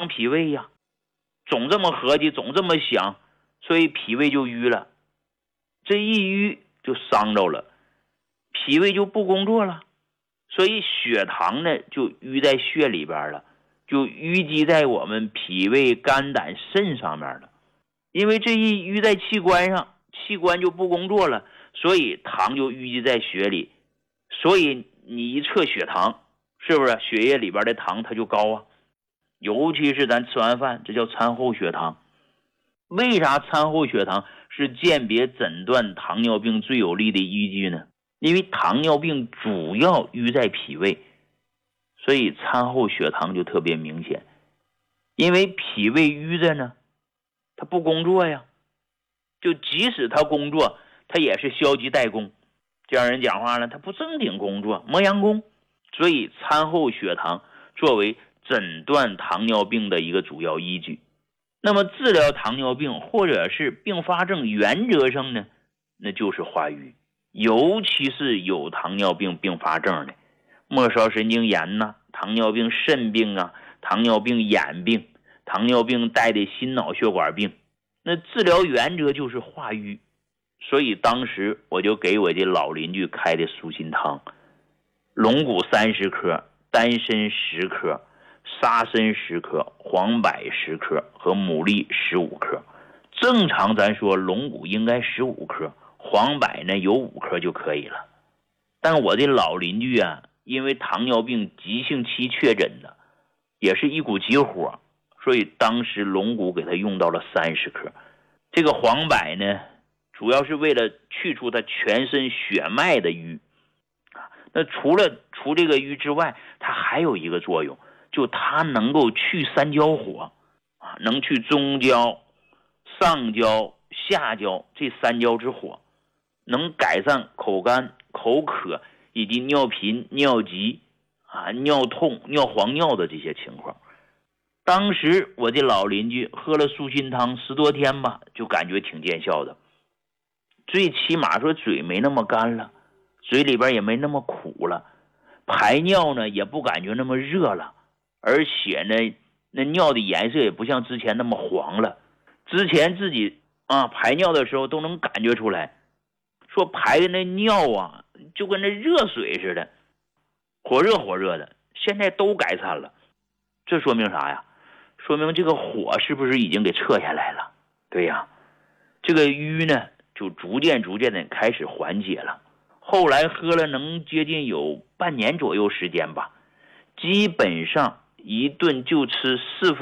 伤脾胃呀，总这么合计，总这么想，所以脾胃就瘀了。这一瘀就伤着了，脾胃就不工作了，所以血糖呢就淤在血里边了，就淤积在我们脾胃、肝胆、肾上面了。因为这一淤在器官上，器官就不工作了，所以糖就淤积在血里。所以你一测血糖，是不是血液里边的糖它就高啊？尤其是咱吃完饭，这叫餐后血糖。为啥餐后血糖是鉴别诊断糖尿病最有力的依据呢？因为糖尿病主要淤在脾胃，所以餐后血糖就特别明显。因为脾胃淤着呢，它不工作呀，就即使它工作，它也是消极怠工。这样人讲话了，它不正经工作，磨洋工。所以餐后血糖作为诊断糖尿病的一个主要依据。那么治疗糖尿病或者是并发症，原则上呢，那就是化瘀。尤其是有糖尿病并发症的，末梢神经炎呐、糖尿病肾病啊、糖尿病眼病、糖尿病带的心脑血管病，那治疗原则就是化瘀。所以当时我就给我的老邻居开的舒心汤，龙骨30克、丹参10克、沙参10克、黄柏10克和牡蛎15克。正常咱说龙骨应该15克，黄柏呢有5克就可以了。但我的老邻居啊，因为糖尿病急性期确诊的，也是一股急火，所以当时龙骨给他用到了30克。这个黄柏呢，主要是为了去除它全身血脉的瘀。那除了除这个瘀之外，它还有一个作用，就它能够去三焦火，能去中焦、上焦、下焦这三焦之火，能改善口干、口渴以及尿频、尿急、尿痛、尿黄尿的这些情况。当时我的老邻居喝了舒心汤10多天吧，就感觉挺见效的。最起码说嘴没那么干了，嘴里边也没那么苦了，排尿呢也不感觉那么热了，而且呢那尿的颜色也不像之前那么黄了。之前自己排尿的时候都能感觉出来，说排的那尿啊就跟那热水似的，火热火热的，现在都改善了。这说明啥呀？说明这个火是不是已经给撤下来了？对呀，这个瘀呢就逐渐的开始缓解了。后来喝了能接近有半年左右时间吧，基本上一顿就吃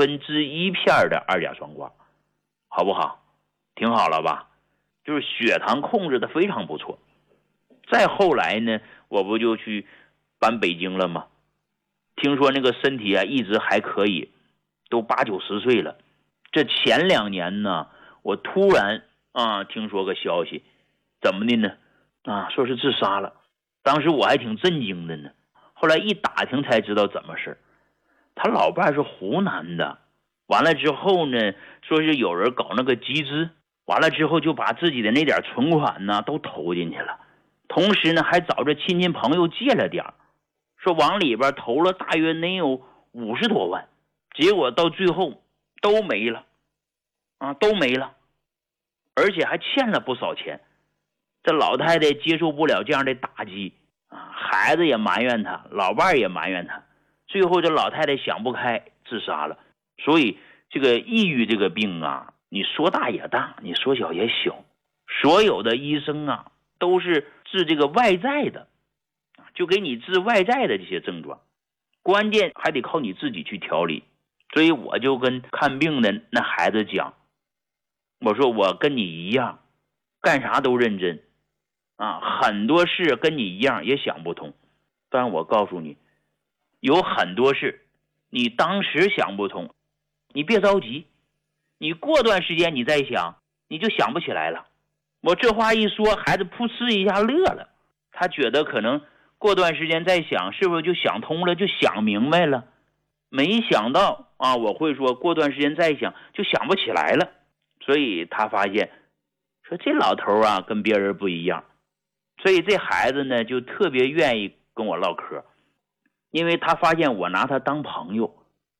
1/4片的2甲双胍，好不好？挺好了吧？就是血糖控制的非常不错。再后来呢，我不就去搬北京了吗？听说那个身体一直还可以，都80、90岁了。这前2年呢，我突然听说个消息，怎么的呢？说是自杀了。当时我还挺震惊的呢。后来一打听才知道怎么事。他老伴是湖南的，完了之后呢，说是有人搞那个集资，完了之后就把自己的那点存款呢都投进去了，同时呢还找着亲戚朋友借了点，说往里边投了大约能有50多万，结果到最后都没了，都没了，而且还欠了不少钱。这老太太接受不了这样的打击孩子也埋怨他，老伴也埋怨他，最后这老太太想不开自杀了。所以这个抑郁这个病你说大也大，你说小也小，所有的医生都是治这个外在的，就给你治外在的这些症状，关键还得靠你自己去调理。所以我就跟看病的那孩子讲，我说我跟你一样，干啥都认真很多事跟你一样也想不通，但我告诉你，有很多事你当时想不通，你别着急，你过段时间你再想，你就想不起来了。我这话一说，孩子噗嗤一下乐了，他觉得可能过段时间再想，是不是就想通了，就想明白了。没想到我会说过段时间再想就想不起来了。所以他发现说这老头跟别人不一样，所以这孩子呢就特别愿意跟我唠嗑，因为他发现我拿他当朋友，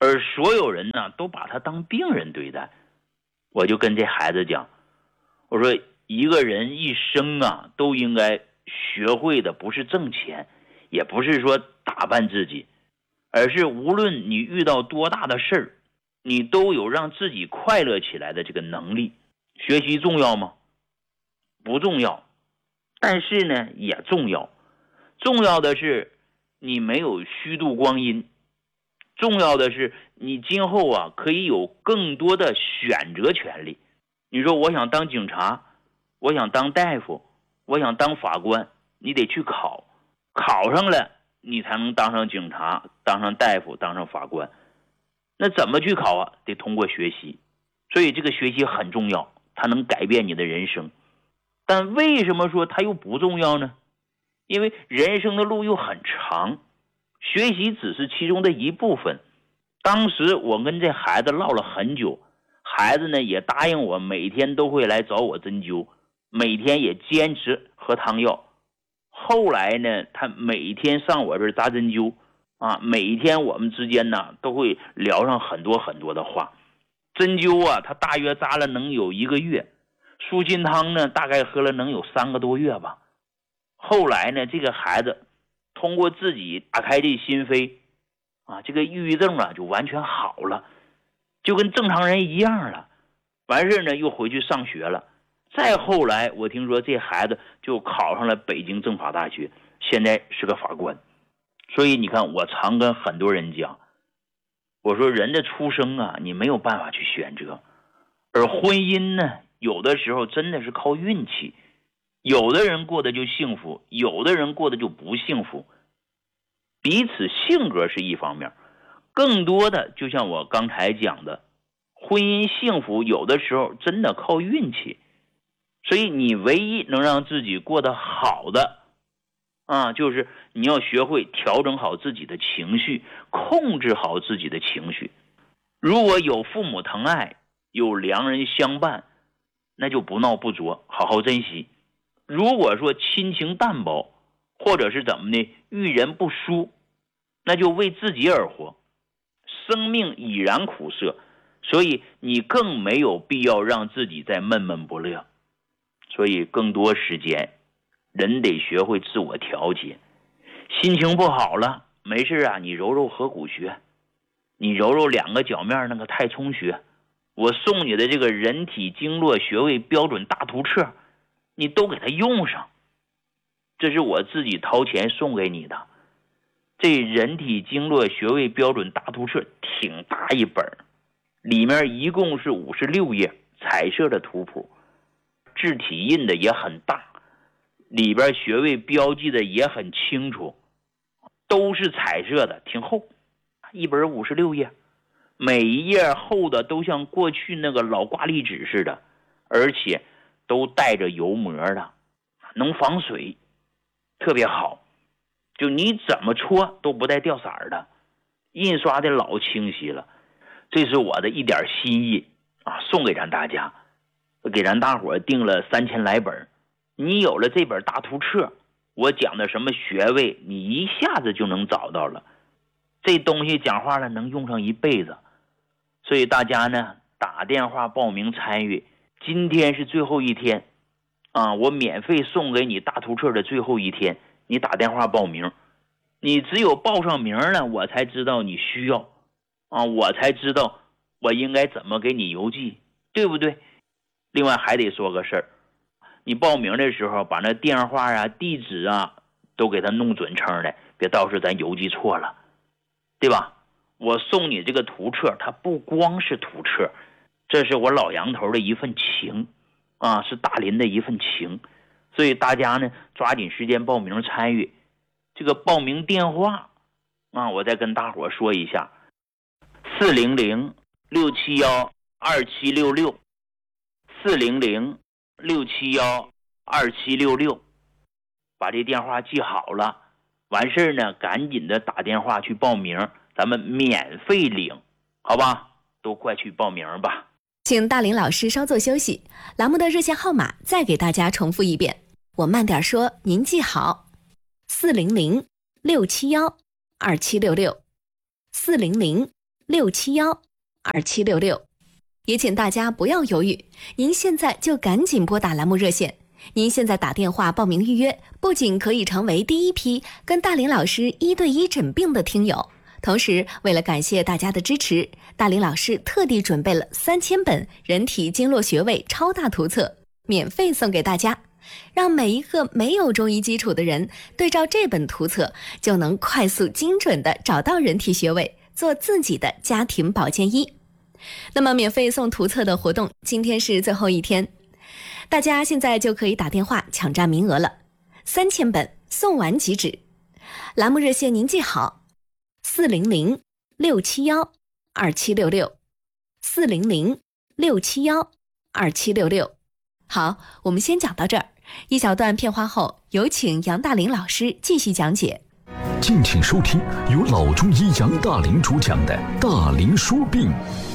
而所有人呢都把他当病人对待。我就跟这孩子讲，我说一个人一生啊都应该学会的不是挣钱，也不是说打扮自己，而是无论你遇到多大的事儿，你都有让自己快乐起来的这个能力。学习重要吗？不重要，但是呢也重要。重要的是你没有虚度光阴，重要的是你今后啊可以有更多的选择权利。你说我想当警察，我想当大夫，我想当法官，你得去考，考上了你才能当上警察，当上大夫，当上法官。那怎么去考啊？得通过学习。所以这个学习很重要，它能改变你的人生。但为什么说它又不重要呢？因为人生的路又很长，学习只是其中的一部分。当时我跟这孩子唠了很久，孩子呢也答应我每天都会来找我针灸，每天也坚持喝汤药。后来呢他每天上我这儿扎针灸啊，每天我们之间呢都会聊上很多很多的话。针灸啊他大约扎了能有1个月，舒心汤呢大概喝了能有3个多月吧。后来呢这个孩子通过自己打开这心扉啊，这个抑郁症啊就完全好了，就跟正常人一样了。完事呢又回去上学了。再后来我听说这孩子就考上了北京政法大学，现在是个法官。所以你看，我常跟很多人讲，我说人的出生啊你没有办法去选择，而婚姻呢有的时候真的是靠运气。有的人过得就幸福，有的人过得就不幸福。彼此性格是一方面，更多的就像我刚才讲的，婚姻幸福有的时候真的靠运气。所以你唯一能让自己过得好的啊，就是你要学会调整好自己的情绪，控制好自己的情绪。如果有父母疼爱，有良人相伴，那就不闹不作，好好珍惜。如果说亲情淡薄，或者是怎么的，遇人不淑，那就为自己而活。生命已然苦涩，所以你更没有必要让自己再闷闷不乐。所以更多时间人得学会自我调节。心情不好了，没事啊，你揉揉合谷穴，你揉揉2个脚面那个太冲穴，我送你的这个人体经络穴位标准大图册，你都给它用上。这是我自己掏钱送给你的。这人体经络穴位标准大图册挺大一本，里面一共是56页彩色的图谱，字体印的也很大，里边穴位标记的也很清楚，都是彩色的，挺厚，一本56页，每一页厚的都像过去那个老挂历纸似的，而且都带着油膜的，能防水，特别好。就你怎么搓都不带掉色的，印刷的老清晰了。这是我的一点心意啊，送给咱大家，给咱大伙订了3000来本。你有了这本大图册，我讲的什么穴位你一下子就能找到了。这东西讲话了能用上一辈子。所以大家呢打电话报名参与，今天是最后一天啊，我免费送给你大图册的最后一天，你打电话报名。你只有报上名了，我才知道你需要啊，我才知道我应该怎么给你邮寄，对不对？另外还得说个事儿，你报名的时候把那电话啊地址啊都给他弄准称的，别到时候咱邮寄错了，对吧？我送你这个图册，它不光是图册，这是我老杨头的一份情啊，是大林的一份情。所以大家呢抓紧时间报名参与。这个报名电话啊，我再跟大伙说一下，400-671-2766 400-671-2766，把这电话记好了，完事呢赶紧的打电话去报名，咱们免费领，好吧？都快去报名吧。 请大林老师稍作休息，栏目的热线号码再给大家重复一遍，我慢点说，您记好：400-671-2766 400-671-2766 010-671-2766。也请大家不要犹豫，您现在就赶紧拨打栏目热线。您现在打电话报名预约，不仅可以成为第一批跟大林老师1对1诊病的听友，同时为了感谢大家的支持，大林老师特地准备了3000本人体经络穴位超大图册，免费送给大家，让每一个没有中医基础的人对照这本图册，就能快速精准地找到人体穴位，做自己的家庭保健医。那么免费送图册的活动今天是最后一天，大家现在就可以打电话抢占名额了，3000本送完即止。栏目热线您记好，400-671-2766，400-671-2766。好，我们先讲到这儿，一小段片花后，有请杨大林老师继续讲解。 敬请收听由老中医杨大林主讲的《大林说病》。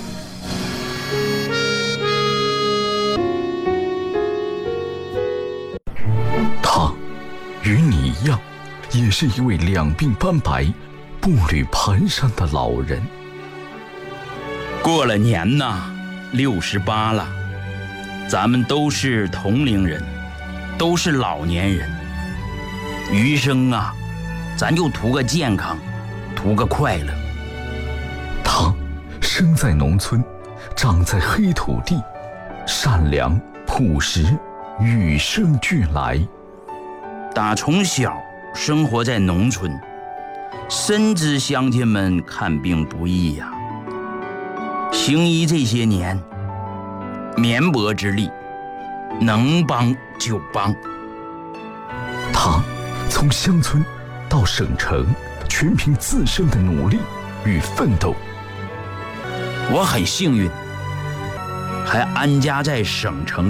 他与你一样，也是一位两鬓斑白、步履蹒跚的老人。 过了年呐，68了，咱们都是同龄人，都是老年人。余生啊，咱就图个健康，图个快乐。 他生在农村，长在黑土地，善良朴实，与生俱来。 打从小生活在农村，深知乡亲们看病不易呀。行医这些年，绵薄之力，能帮就帮。 他从乡村到省城，全凭自身的努力与奋斗。 我很幸运，还安家在省城。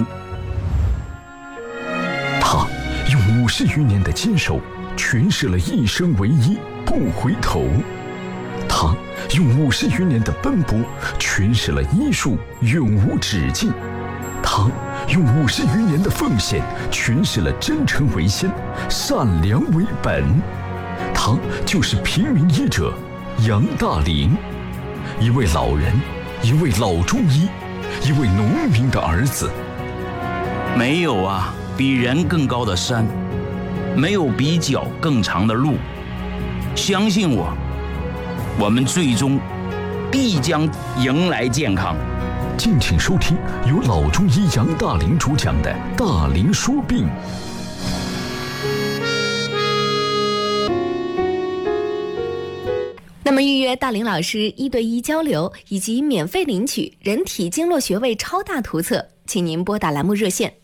他用50余年的坚守，诠释了一生为医，不回头。他用50余年的奔波，诠释了医术永无止境。他用50余年的奉献，诠释了真诚为先，善良为本。他就是平民医者杨大林，一位老人，一位老中医，一位农民的儿子。 没有啊比人更高的山，没有比脚更长的路。相信我，我们最终必将迎来健康。 敬请收听由老中医杨大林主讲的《大林说病》。 那么预约大林老师1对1交流以及免费领取人体经络穴位超大图册，请您拨打栏目热线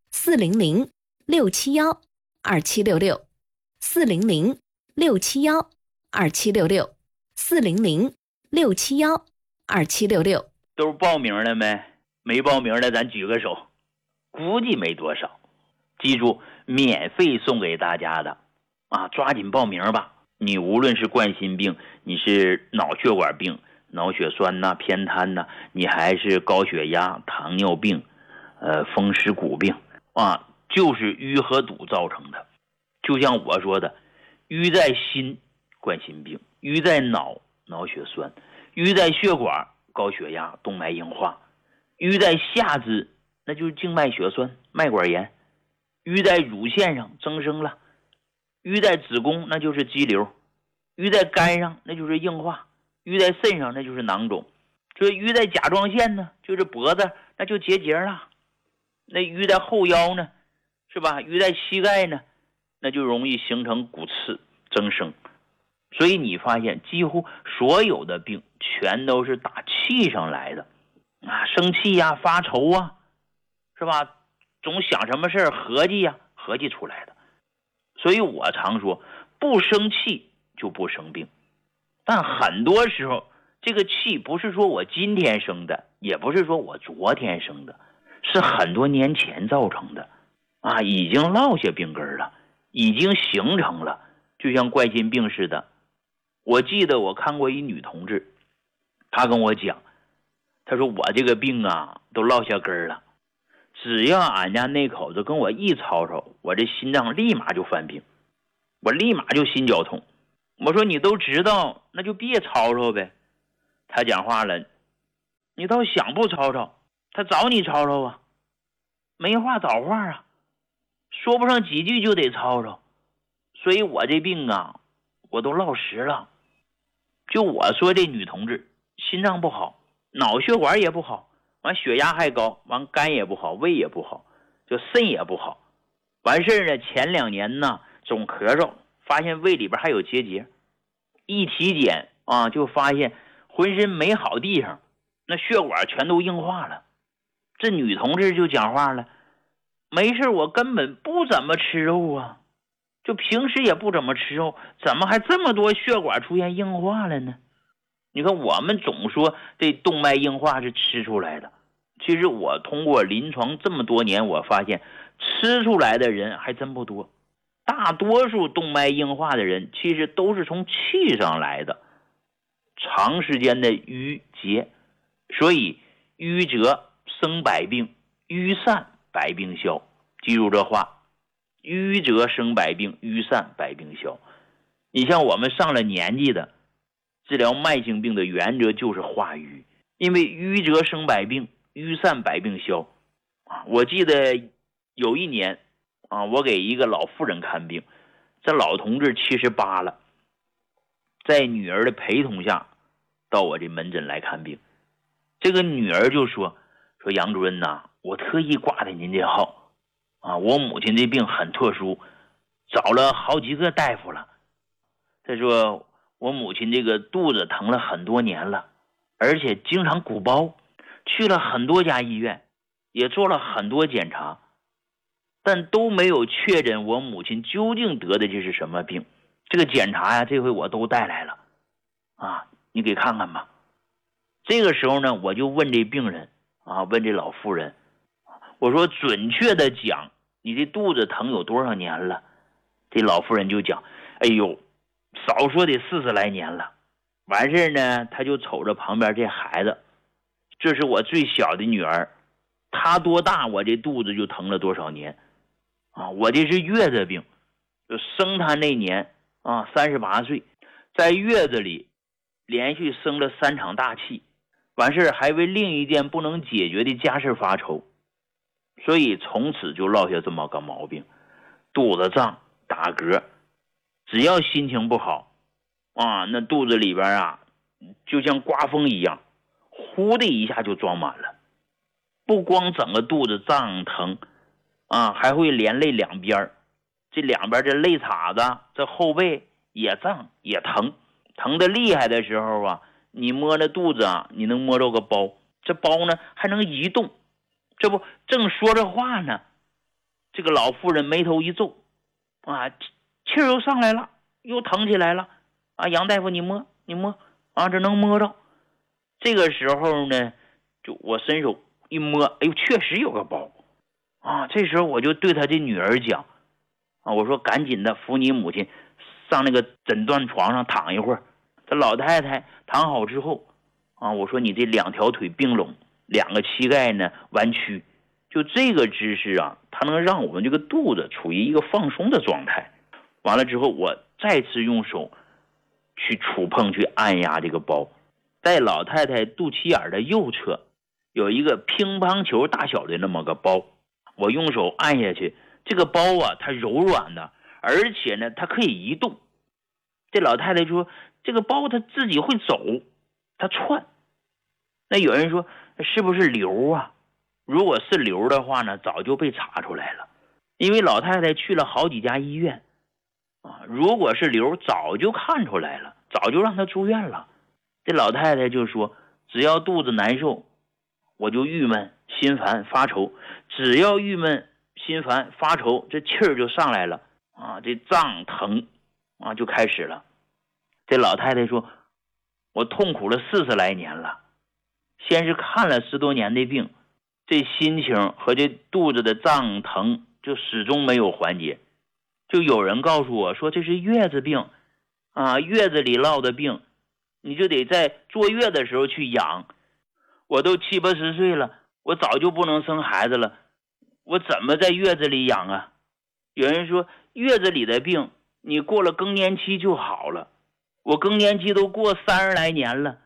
400-671-2766，400-671-2766，400-671-2766。 都报名了没？没报名的咱举个手，估计没多少。记住，免费送给大家的啊，抓紧报名吧。你无论是冠心病，你是脑血管病、脑血栓呐、偏瘫呐，你还是高血压、糖尿病、风湿骨病啊，就是淤和堵造成的。就像我说的，淤在心，冠心病；淤在脑，脑血栓；淤在血管，高血压、动脉硬化；淤在下肢，那就是静脉血栓、脉管炎；淤在乳腺上增生了；淤在子宫，那就是肌瘤；淤在肝上，那就是硬化；淤在肾上，那就是囊肿；这淤在甲状腺呢，就是脖子，那就结节了；那淤在后腰呢，是吧？淤在膝盖呢，那就容易形成骨刺增生。所以你发现几乎所有的病全都是打气上来的啊，生气呀、发愁啊，是吧？总想什么事儿合计呀，合计出来的。所以我常说，不生气就不生病。但很多时候这个气不是说我今天生的，也不是说我昨天生的，是很多年前造成的啊，已经落下病根了，已经形成了，就像冠心病似的。我记得我看过一女同志，她跟我讲，她说我这个病啊都落下根了，只要俺家那口子跟我一吵吵，我这心脏立马就犯病，我立马就心绞痛。我说你都知道，那就别吵吵呗。 他讲话了，你倒想不吵吵，他找你吵吵啊，没话找话啊，说不上几句就得吵吵，所以我这病啊，我都落实了。就我说这女同志心脏不好，脑血管也不好，完血压还高，完肝也不好，胃也不好，就肾也不好。完事呢，前2年呢总咳嗽，发现胃里边还有结节，一体检啊就发现浑身没好地方，那血管全都硬化了。这女同志就讲话了，没事我根本不怎么吃肉啊，就平时也不怎么吃肉，怎么还这么多血管出现硬化了呢？你看我们总说这动脉硬化是吃出来的，其实我通过临床这么多年，我发现吃出来的人还真不多，大多数动脉硬化的人其实都是从气上来的，长时间的淤结。所以淤则生百病，淤散百病消，记住这话，淤则生百病，淤散百病消。你像我们上了年纪的，治疗慢性病的原则就是化瘀，因为淤则生百病，淤散百病消。我记得有一年我给一个老妇人看病，这老同志78了，在女儿的陪同下到我这门诊来看病。这个女儿就说杨主任呐，我特意挂的您这号我母亲这病很特殊，找了好几个大夫了。他说我母亲这个肚子疼了很多年了，而且经常鼓包，去了很多家医院，也做了很多检查，但都没有确诊我母亲究竟得的这是什么病。这个检查呀，这回我都带来了你给看看吧。这个时候呢，我就问这病人问这老妇人，我说准确的讲，你这肚子疼有多少年了？这老妇人就讲，哎呦，少说得40来年了。完事呢，他就瞅着旁边这孩子，这是我最小的女儿，她多大我这肚子就疼了多少年我这是月子病，就生她那年38岁，在月子里连续生了3场大气，完事还为另一件不能解决的家事发愁，所以从此就落下这么个毛病，肚子胀打嗝，只要心情不好那肚子里边就像刮风一样，呼的一下就装满了。不光整个肚子胀疼还会连累两边，这两边这肋叉子这后背也胀也疼，疼的厉害的时候你摸着肚子你能摸着个包，这包呢还能移动。这不正说着话呢，这个老妇人眉头一皱气儿又上来了，又疼起来了杨大夫你摸这能摸着。这个时候呢，就我伸手一摸，哎呦，确实有个包这时候我就对他这女儿讲我说赶紧的扶你母亲上那个诊断床上躺一会儿。这老太太躺好之后我说你这2条腿并拢，2个膝盖呢弯曲，就这个姿势它能让我们这个肚子处于一个放松的状态。完了之后，我再次用手去触碰去按压这个包，在老太太肚脐眼的右侧有一个乒乓球大小的那么个包，我用手按下去，这个包它柔软的，而且呢它可以移动。这老太太说这个包它自己会走，它窜。那有人说是不是瘤如果是瘤的话呢，早就被查出来了，因为老太太去了好几家医院如果是瘤早就看出来了，早就让她住院了。这老太太就说只要肚子难受，我就郁闷心烦发愁，只要郁闷心烦发愁，这气儿就上来了这胀疼就开始了。这老太太说我痛苦了40来年了，先是看了10多年的病，这心情和这肚子的胀疼就始终没有缓解。就有人告诉我说这是月子病月子里落的病，你就得在坐月的时候去养。我都70、80岁了，我早就不能生孩子了，我怎么在月子里养有人说月子里的病你过了更年期就好了，我更年期都过30来年了，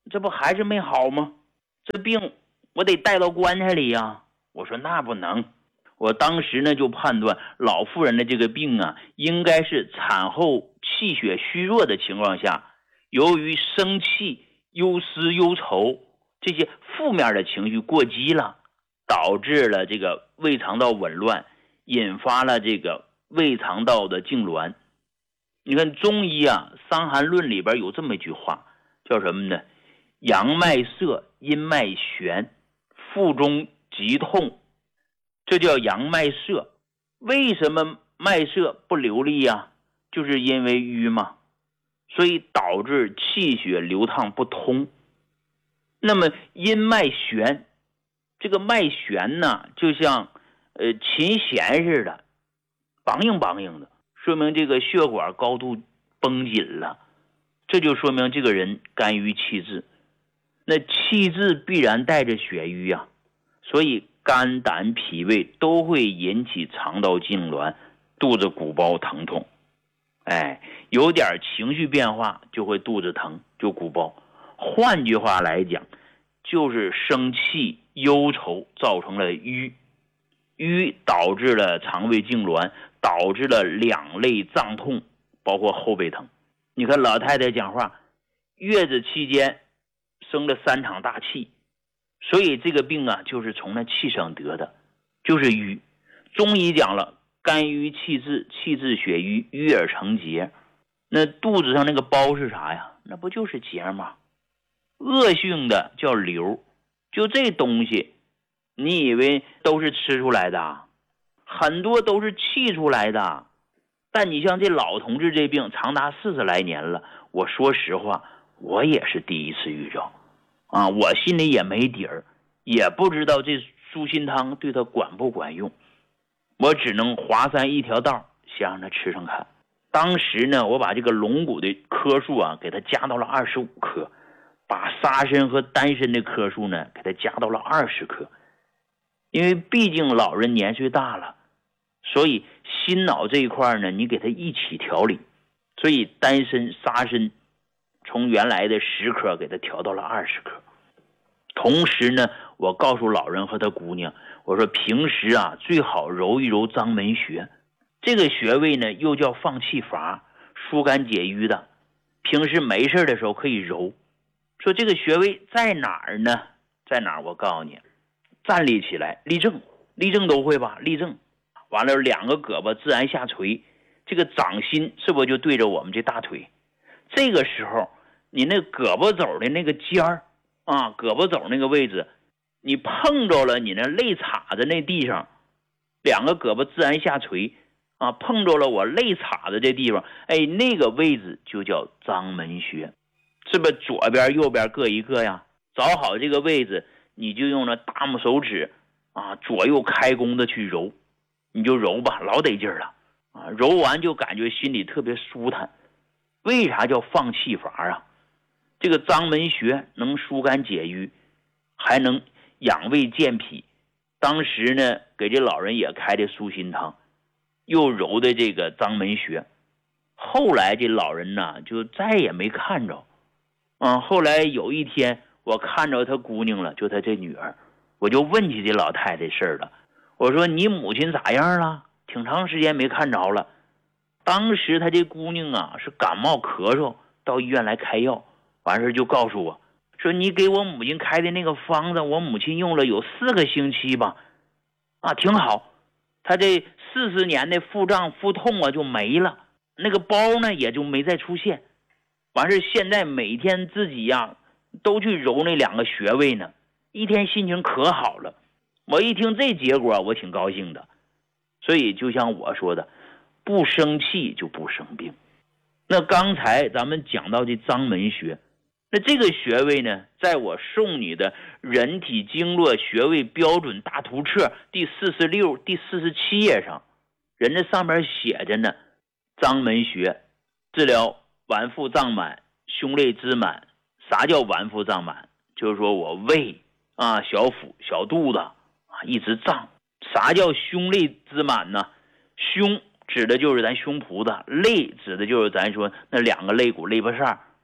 这不还是没好吗？这病我得带到棺材里呀。我说那不能，我当时呢就判断老妇人的这个病啊，应该是产后气血虚弱的情况下，由于生气、忧思、忧愁这些负面的情绪过激了，导致了这个胃肠道紊乱，引发了这个胃肠道的痉挛。你看中医啊，《伤寒论》里边有这么一句话，叫什么呢？阳脉涩，阴脉弦，腹中急痛，这叫阳脉涩。为什么脉涩不流利啊？就是因为瘀嘛，所以导致气血流淌不通。那么阴脉弦，这个脉弦呢，就像琴弦似的，梆硬梆硬的，说明这个血管高度绷紧了，这就说明这个人肝郁气滞。那气滞必然带着血瘀啊，所以肝胆脾胃都会引起肠道痉挛，肚子鼓包疼痛。有点情绪变化就会肚子疼，就鼓包。换句话来讲，就是生气忧愁造成了瘀，瘀导致了肠胃痉挛，导致了两肋胀痛，包括后背疼。你看老太太讲话，月子期间生了3场大气，所以这个病啊就是从那气上得的，就是瘀。中医讲了，肝郁气滞，气滞血瘀，瘀而成结。那肚子上那个包是啥呀？那不就是结吗？恶性的叫瘤，就这东西你以为都是吃出来的？很多都是气出来的。但你像这老同志这病长达40来年了，我说实话，我也是第一次遇着啊，我心里也没底儿，也不知道这舒心汤对他管不管用，我只能华山一条道，先让他吃上看。当时呢，我把这个龙骨的颗数啊给他加到了25克，把沙参和丹参的颗数呢给他加到了20克。因为毕竟老人年岁大了，所以心脑这一块呢，你给他一起调理，所以丹参、沙参从原来的10克给他调到了20克。同时呢，我告诉老人和他姑娘，我说平时啊最好揉一揉肛门穴，这个穴位呢又叫放气阀，疏肝解郁的，平时没事的时候可以揉。说这个穴位在哪儿呢？在哪儿？我告诉你，站立起来，立正，立正都会吧？立正，完了2个胳膊自然下垂，这个掌心是不是就对着我们这大腿？这个时候你那胳膊肘的那个尖儿啊，胳膊肘那个位置，你碰着了你那肋叉子那地上，2个胳膊自然下垂啊，碰着了我肋叉子这地方，那个位置就叫肛门穴，是不是左边右边各一个呀？找好这个位置，你就用那大拇手指啊左右开弓的去揉，你就揉吧，老得劲了啊！揉完就感觉心里特别舒坦。为啥叫放气阀啊？这个肛门穴能疏肝解郁，还能养胃健脾。当时呢，给这老人也开的舒心汤，又揉的这个肛门穴。后来这老人呢，就再也没看着。后来有一天，我看着他姑娘了，就他这女儿，我就问起这老太太事儿了。我说你母亲咋样了？挺长时间没看着了。当时他这姑娘啊是感冒咳嗽，到医院来开药，完事就告诉我说，你给我母亲开的那个方子，我母亲用了有4个星期吧，啊，挺好。她这40年的腹胀腹痛啊就没了，那个包呢也就没再出现。完事现在每天自己呀都去揉那2个穴位呢，一天心情可好了。我一听这结果，我挺高兴的。所以就像我说的，不生气就不生病。那刚才咱们讲到这肛门穴，那这个穴位呢，在我送你的人体经络穴位标准大图册第46、第47页上，人家上面写着呢，肛门穴治疗脘腹胀满、胸肋支满。啥叫脘腹胀满？就是说我胃啊、小腹、小肚子啊一直胀。啥叫胸肋支满呢？胸指的就是咱胸脯子，肋指的就是咱说那2个肋骨肋巴扇，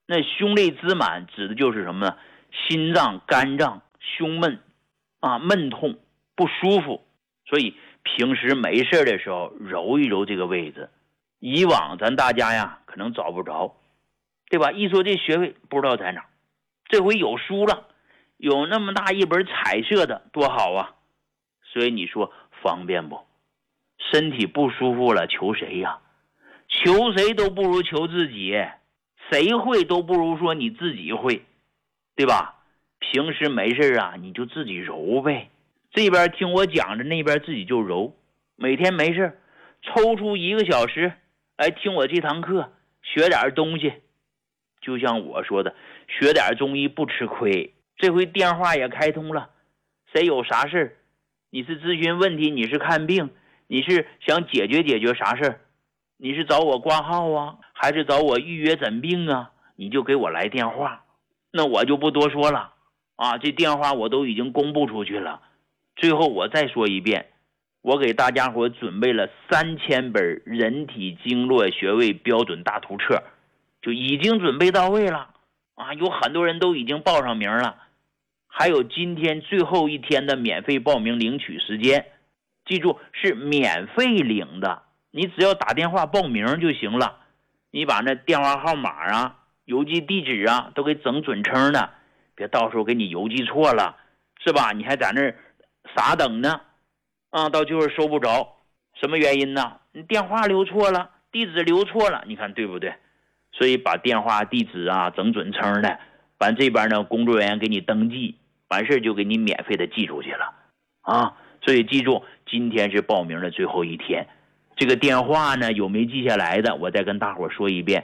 那胸肋滋满指的就是什么呢？心脏、肝脏、胸闷闷痛不舒服，所以平时没事的时候揉一揉这个位置。以往咱大家呀可能找不着，对吧？一说这穴位不知道在哪，这回有书了，有那么大一本彩色的，多好啊！所以你说方便不？身体不舒服了求谁呀？求谁都不如求自己，谁会都不如说你自己会，对吧？平时没事你就自己揉呗，这边听我讲着，那边自己就揉。每天没事抽出1个小时来听我这堂课，学点东西。就像我说的，学点中医不吃亏。这回电话也开通了，谁有啥事你是咨询问题，你是看病，你是想解决啥事你是找我挂号啊，还是找我预约诊病啊？你就给我来电话，那我就不多说了这电话我都已经公布出去了。最后我再说一遍，我给大家伙准备了3000本人体经络穴位标准大图册，就已经准备到位了有很多人都已经报上名了。还有今天最后一天的免费报名领取时间，记住是免费领的，你只要打电话报名就行了。你把那电话号码邮寄地址都给整准称的，别到时候给你邮寄错了，是吧？你还在那儿傻等呢到最后收不着，什么原因呢？你电话留错了，地址留错了，你看对不对？所以把电话地址整准称的，完这边呢工作人员给你登记，完事就给你免费的寄出去了所以记住，今天是报名的最后一天。这个电话呢有没记下来的，我再跟大伙说一遍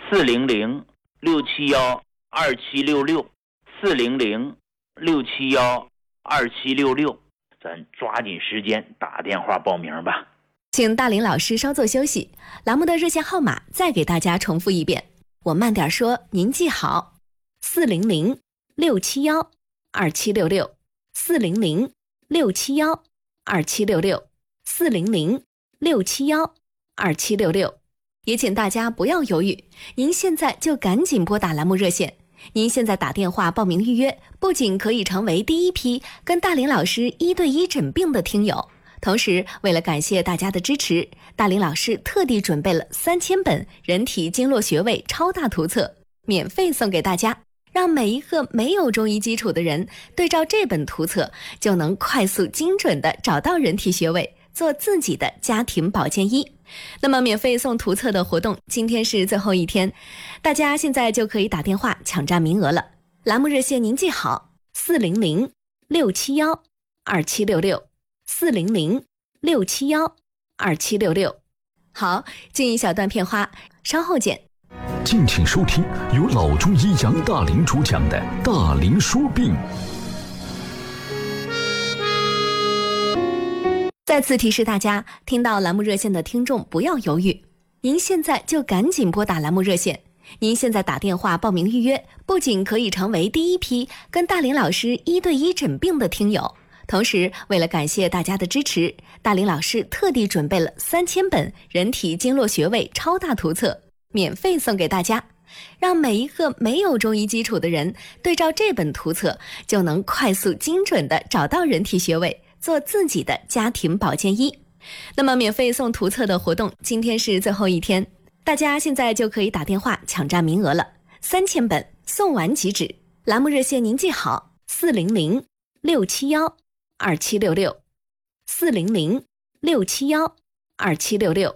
：400-671-2766 400-671-2766，咱抓紧时间打电话报名吧。 请大林老师稍作休息，栏目的热线号码再给大家重复一遍，我慢点说，您记好：400-671-2766 400-671-2766 400-671-2766。也请大家不要犹豫，您现在就赶紧拨打栏目热线。您现在打电话报名预约，不仅可以成为第一批跟大林老师1对1诊病的听友，同时为了感谢大家的支持，大林老师特地准备了3000本人体经络穴位超大图册，免费送给大家，让每一个没有中医基础的人对照这本图册，就能快速精准地找到人体穴位，做自己的家庭保健医。那么免费送图册的活动今天是最后一天，大家现在就可以打电话抢占名额了。栏目热线您记好：400-671-2766 400-671-2766。好，进一小段片花，稍后见。 敬请收听由老中医杨大林主讲的《大林说病》。 再次提示大家，听到栏目热线的听众不要犹豫，您现在就赶紧拨打栏目热线。您现在打电话报名预约，不仅可以成为第一批跟大林老师1对1诊病的听友，同时为了感谢大家的支持，大林老师特地准备了3000本人体经络穴位超大图册，免费送给大家，让每一个没有中医基础的人对照这本图册，就能快速精准地找到人体穴位，做自己的家庭保健医。那么免费送图册的活动今天是最后一天，大家现在就可以打电话抢占名额了，3000本送完即止。栏目热线您记好：400-671-2766 400-671-2766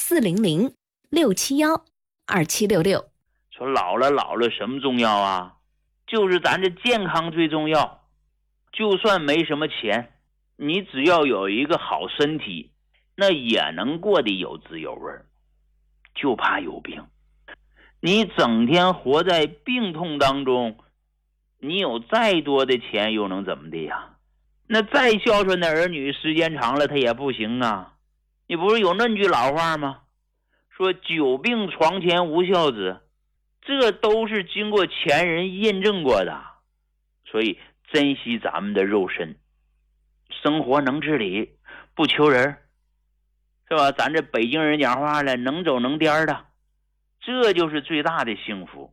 400-671-2766。 说老了什么重要啊？就是咱这健康最重要。就算没什么钱，你只要有一个好身体，那也能过得有滋有味。就怕有病，你整天活在病痛当中，你有再多的钱又能怎么的呀？那再孝顺的儿女，时间长了他也不行啊。你不是有那句老话吗？说久病床前无孝子，这都是经过前人验证过的。所以珍惜咱们的肉身，生活能自理，不求人，是吧？咱这北京人讲话了，能走能颠的，这就是最大的幸福。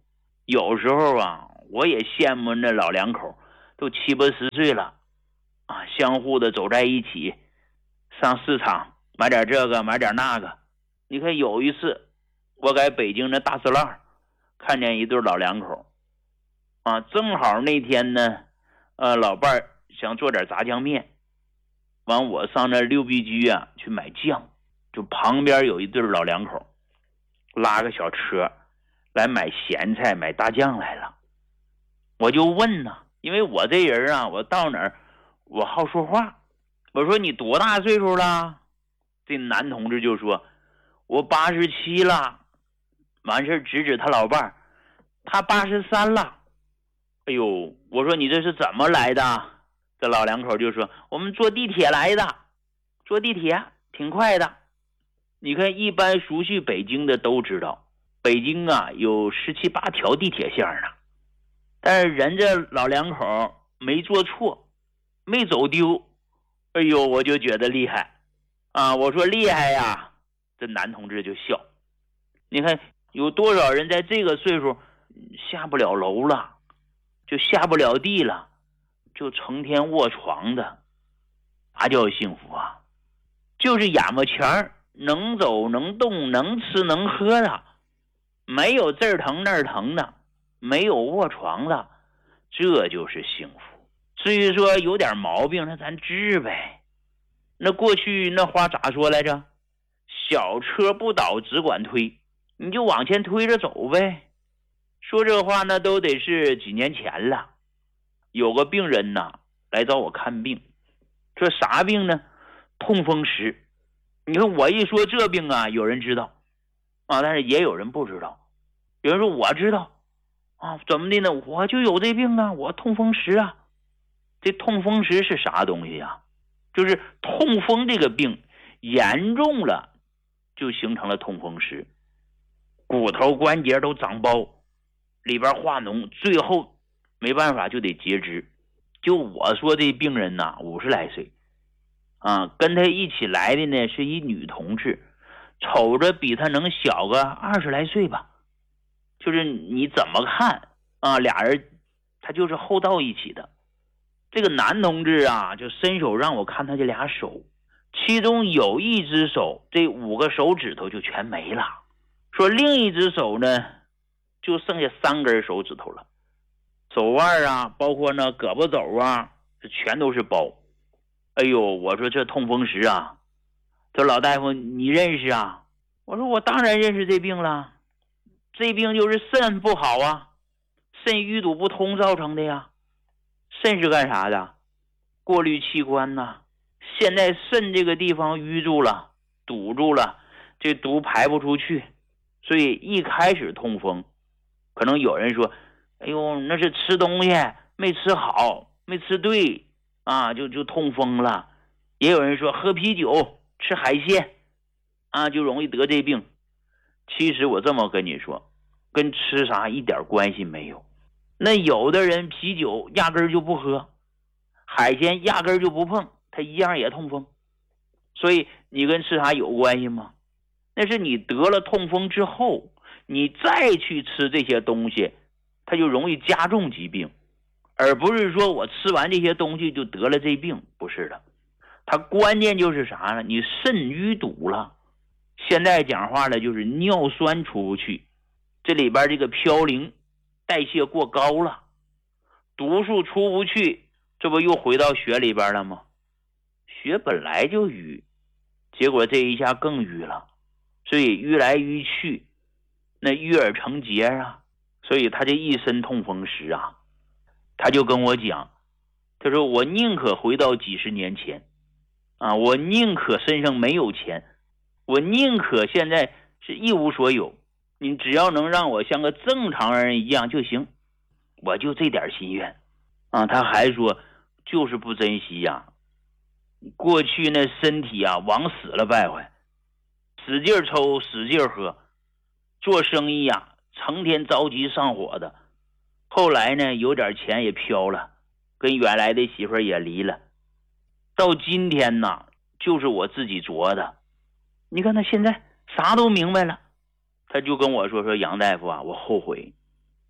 有时候啊，我也羡慕那老两口都70、80岁了啊，相互的走在一起，上市场买点这个买点那个。你看有一次我在北京那大石栏看见一对老两口啊，正好那天呢老伴儿想做点炸酱面，完我上那六必居啊去买酱，就旁边有一对老两口拉个小车来买咸菜买大酱来了。我就问呢，因为我这人啊，我到哪儿我好说话，我说你多大岁数了？这男同志就说我87了。完事指指他老伴儿，他83了。哎呦，我说你这是怎么来的？这老两口就说我们坐地铁来的，坐地铁挺快的。你看一般熟悉北京的都知道，北京啊有17、8条地铁线呢，但是人家老两口没坐错，没走丢。哎呦，我就觉得厉害啊！我说厉害呀，这男同志就笑。你看有多少人在这个岁数下不了楼了，就下不了地了，就成天卧床的，啥叫幸福啊？就是眼巴前能走能动能吃能喝的，没有这儿疼那儿疼的，没有卧床的，这就是幸福。至于说有点毛病，那咱治呗。那过去那话咋说来着？小车不倒只管推，你就往前推着走呗。说这话呢都得是几年前了。有个病人呐来找我看病，这啥病呢？痛风石。你看我一说这病啊，有人知道啊，但是也有人不知道。有人说我知道啊，怎么的呢？我就有这病啊，我痛风石啊。这痛风石是啥东西啊？就是痛风这个病严重了，就形成了痛风石，骨头关节都长包，里边化脓，最后没办法就得截肢。就我说这病人呐，50来岁啊，跟他一起来的呢是一女同志，瞅着比他能小个20来岁吧。就是你怎么看啊，俩人他就是厚道一起的。这个男同志啊，就伸手让我看他这俩手，其中有一只手这5个手指头就全没了，说另一只手呢就剩下3根手指头了，手腕啊包括那胳膊肘啊这全都是包。哎呦，我说这痛风石啊，这老大夫你认识啊？我说我当然认识这病了，这病就是肾不好啊，肾淤堵不通造成的呀。肾是干啥的？过滤器官呐。现在肾这个地方淤住了，堵住了，这毒排不出去，所以一开始痛风，可能有人说，哎呦，那是吃东西没吃好，没吃对啊，就痛风了。也有人说喝啤酒吃海鲜啊就容易得这病。其实我这么跟你说，跟吃啥一点关系没有。那有的人啤酒压根就不喝，海鲜压根就不碰，他一样也痛风。所以你跟吃啥有关系吗？那是你得了痛风之后，你再去吃这些东西，它就容易加重疾病，而不是说我吃完这些东西就得了这病，不是的。它关键就是啥呢？你肾淤堵了，现在讲话了就是尿酸出不去，这里边这个嘌呤代谢过高了，毒素出不去，这不又回到血里边了吗？血本来就淤，结果这一下更淤了，所以淤来淤去，那淤而成结啊。所以他这一身痛风石啊，他就跟我讲，他说我宁可回到几十年前啊，我宁可身上没有钱，我宁可现在是一无所有，你只要能让我像个正常人一样就行，我就这点心愿啊。他还说就是不珍惜呀，过去那身体啊往死了败坏，使劲抽使劲喝，做生意啊成天着急上火的，后来呢有点钱也飘了，跟原来的媳妇儿也离了，到今天呢就是我自己琢的。你看他现在啥都明白了，他就跟我说杨大夫啊，我后悔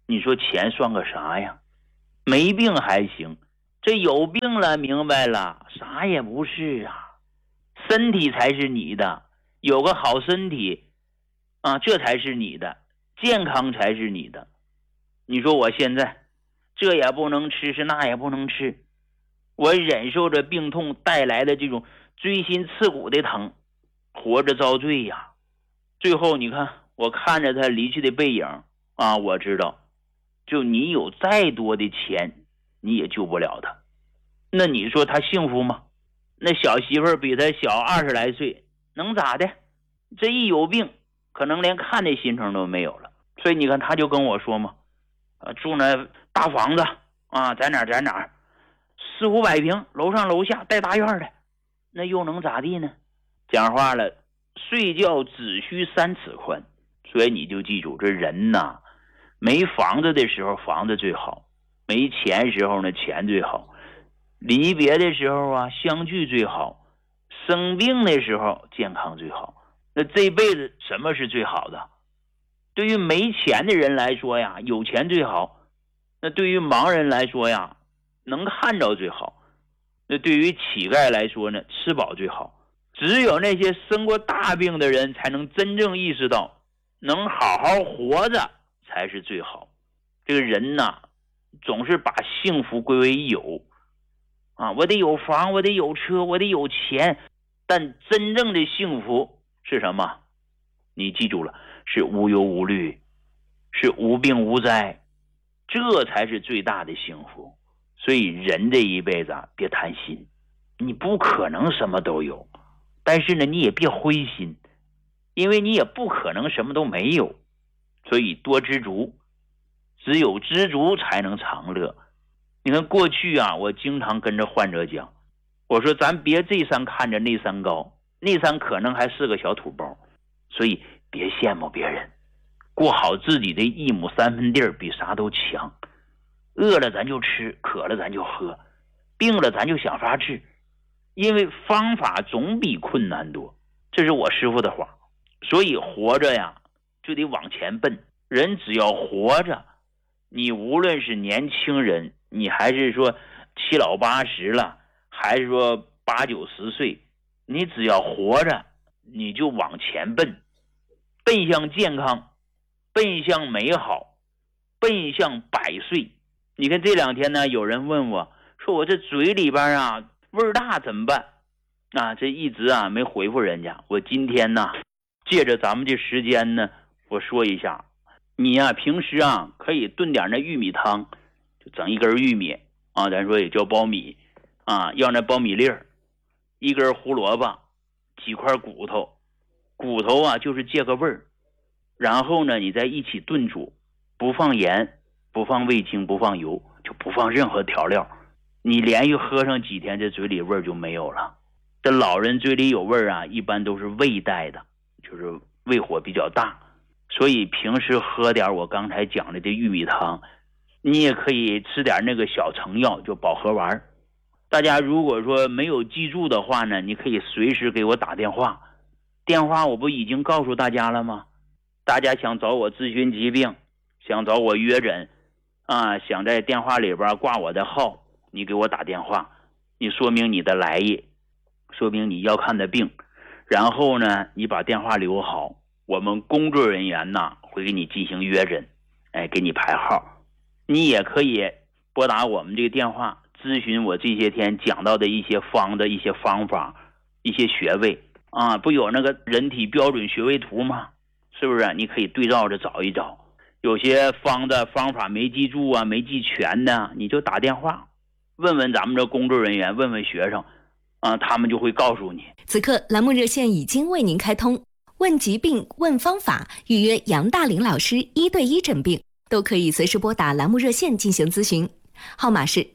你说钱算个啥呀？没病还行，这有病了，明白了，啥也不是啊。身体才是你的，有个好身体啊，这才是你的，健康才是你的。你说我现在这也不能吃，是那也不能吃，我忍受着病痛带来的这种锥心刺骨的疼，活着遭罪呀。最后你看，我看着他离去的背影啊，我知道，就你有再多的钱，你也救不了他。那你说他幸福吗？那小媳妇比他小20来岁，能咋的？这一有病，可能连看的心情都没有了。所以你看，他就跟我说嘛，住那大房子啊，在哪儿，400-500平，楼上楼下带大院的，那又能咋地呢？讲话了，睡觉只需3尺宽。所以你就记住，这人呐，没房子的时候房子最好，没钱时候呢钱最好，离别的时候啊相聚最好，生病的时候健康最好。那这辈子什么是最好的？对于没钱的人来说呀，有钱最好；那对于盲人来说呀，能看着最好；那对于乞丐来说呢，吃饱最好。只有那些生过大病的人才能真正意识到，能好好活着才是最好。这个人呐，总是把幸福归为有啊，我得有房，我得有车，我得有钱。但真正的幸福是什么？你记住了，是无忧无虑，是无病无灾，这才是最大的幸福。所以人这一辈子啊，别贪心，你不可能什么都有，但是呢，你也别灰心，因为你也不可能什么都没有。所以多知足，只有知足才能长乐。你看过去啊，我经常跟着患者讲，我说咱别这山看着那山高，那山可能还是个小土包，所以别羡慕别人，过好自己的1亩3分地比啥都强。饿了咱就吃，渴了咱就喝，病了咱就想法治，因为方法总比困难多，这是我师父的话。所以活着呀，就得往前奔。人只要活着，你无论是年轻人，你还是说7老80了，还是说8、90岁，你只要活着，你就往前奔，奔向健康，奔向美好，奔向100岁。你看这2天呢，有人问我说，我这嘴里边啊味儿大怎么办啊？这一直啊没回复人家。我今天呢，借着咱们这时间呢，我说一下，你呀平时啊可以炖点那玉米汤，就整1根玉米啊，咱说也叫苞米啊，要那苞米粒儿，1根胡萝卜，几块骨头，骨头啊就是借个味儿，然后呢你再一起炖煮，不放盐，不放味精，不放油，就不放任何调料。你连续喝上几天，这嘴里味儿就没有了。这老人嘴里有味儿啊，一般都是胃带的，就是胃火比较大。所以平时喝点我刚才讲的这玉米汤，你也可以吃点那个小成药，就保和丸。大家如果说没有记住的话呢，你可以随时给我打电话，电话我不已经告诉大家了吗？大家想找我咨询疾病，想找我约诊啊，想在电话里边挂我的号，你给我打电话，你说明你的来意，说明你要看的病，然后呢你把电话留好，我们工作人员呢会给你进行约诊，给你排号。你也可以拨打我们这个电话，咨询我这些天讲到的一些方的一些方法，一些穴位啊，不有那个人体标准穴位图吗？是不是？你可以对照着找一找，有些方的方法没记住啊，没记全的，你就打电话问问咱们这工作人员，问问学生啊，他们就会告诉你。 此刻栏目热线已经为您开通，问疾病问方法，预约杨大林老师1对1诊病，都可以随时拨打栏目热线进行咨询，号码是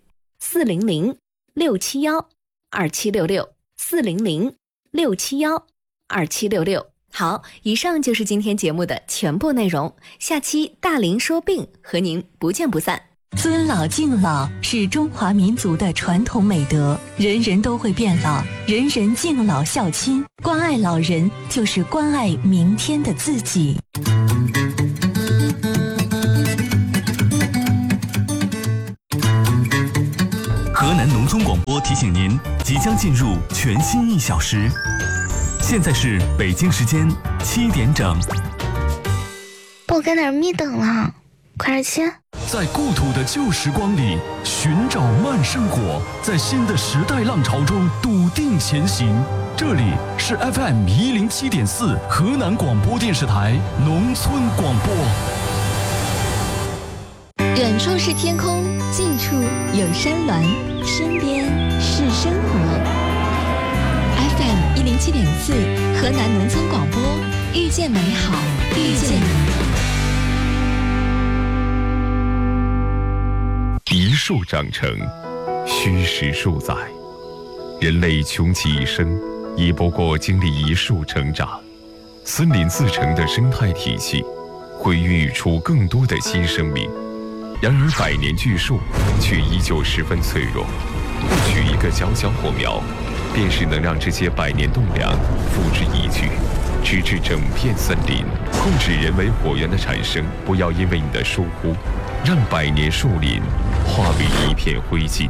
400-671-2766，400-671-2766。好，以上就是今天节目的全部内容，下期大林说病和您不见不散。 尊老敬老是中华民族的传统美德，人人都会变老，人人敬老孝亲，关爱老人就是关爱明天的自己。 我提醒您，即将进入全新1小时。现在是北京时间7点整。 我跟哪儿密等了，快点签。 在故土的旧时光里寻找慢生活，在新的时代浪潮中笃定前行。这里是 FM 107.4河南广播电视台农村广播。 远处是天空，近处有山峦，身边是生活。FM 107.4河南农村广播，遇见美好，遇见你。 一树长成，虚实数载。人类穷其一生，也不过经历一树成长。森林自成的生态体系，会孕育出更多的新生命。然而百年巨树却依旧十分脆弱，不取一个小小火苗，便是能让这些百年栋梁付之一炬，直至整片森林。控制人为火源的产生，不要因为你的疏忽，让百年树林化为一片灰烬。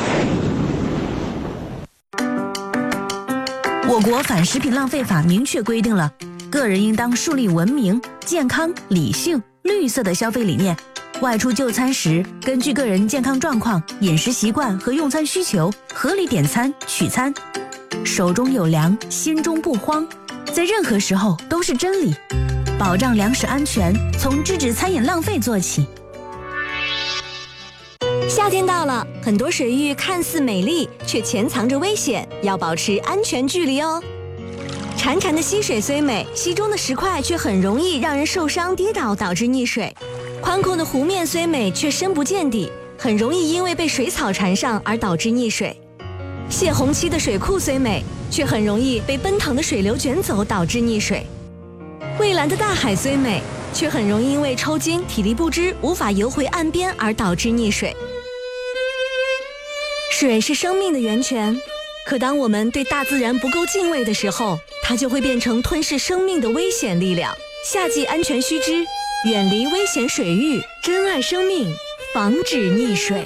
我国反食品浪费法明确规定了，个人应当树立文明、健康、理性、绿色的消费理念。外出就餐时，根据个人健康状况、饮食习惯和用餐需求，合理点餐取餐。手中有粮，心中不慌，在任何时候都是真理。保障粮食安全，从制止餐饮浪费做起。 夏天到了，很多水域看似美丽，却潜藏着危险，要保持安全距离哦。潺潺的溪水虽美，溪中的石块却很容易让人受伤跌倒，导致溺水。宽阔的湖面虽美，却深不见底，很容易因为被水草缠上而导致溺水。泄洪期的水库虽美，却很容易被奔腾的水流卷走，导致溺水。蔚蓝的大海虽美，却很容易因为抽筋、体力不支，无法游回岸边而导致溺水。水是生命的源泉，可当我们对大自然不够敬畏的时候，它就会变成吞噬生命的危险力量。夏季安全须知，远离危险水域，珍爱生命，防止溺水。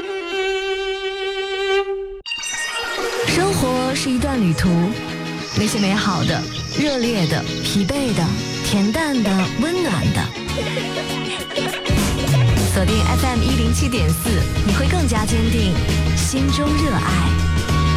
生活是一段旅途，那些美好的、热烈的、疲惫的、恬淡的、温暖的。锁定 FM 107.4，你会更加坚定心中热爱。